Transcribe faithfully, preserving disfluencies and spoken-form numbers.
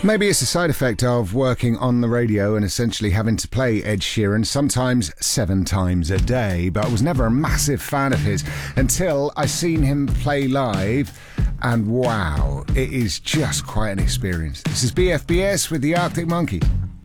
Maybe it's a side effect of working on the radio and essentially having to play Ed Sheeran sometimes seven times a day, but I was never a massive fan of his until I seen him play live, and wow, it is just quite an experience. This is B F B S with the Arctic Monkey.